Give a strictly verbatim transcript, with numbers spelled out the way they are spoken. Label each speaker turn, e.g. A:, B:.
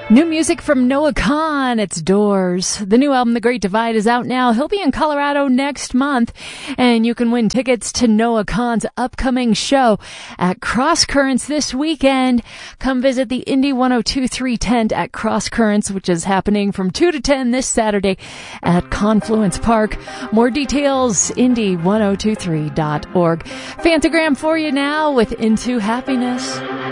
A: New music from Noah Kahan, it's Doors. The new album, The Great Divide, is out now. He'll be in Colorado next month, and you can win tickets to Noah Kahan's upcoming show at Cross Currents this weekend. Come visit the Indie one oh two point three tent at Cross Currents, which is happening from two to ten this Saturday at Confluence Park. More details, indie ten twenty-three dot org. Fantagram for you now with Into Happiness.